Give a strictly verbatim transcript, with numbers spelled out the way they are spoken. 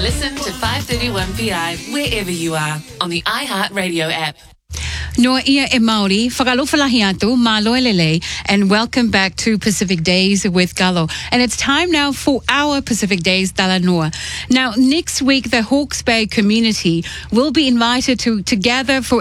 Listen to five thirty-one P I wherever you are on the iHeartRadio app. Noa ia e Māori, whakalofalahi atu, malo elele, and welcome back to Pacific Days with Gallo. And it's time now for our Pacific Days Talanoa. Now, next week, the Hawke's Bay community will be invited to, to gather for